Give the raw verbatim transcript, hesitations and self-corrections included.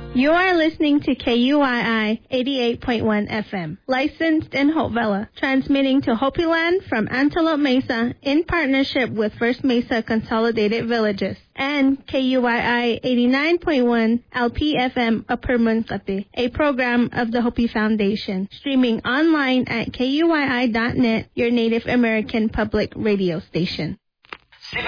You are listening to K U I I eighty-eight point one F M, licensed in Hope Villa, transmitting to Hopi Land from Antelope Mesa in partnership with First Mesa Consolidated Villages, and K U I I eighty-nine point one L P F M Upper Munkate, a program of the Hopi Foundation, streaming online at K U I I dot net, your Native American public radio station.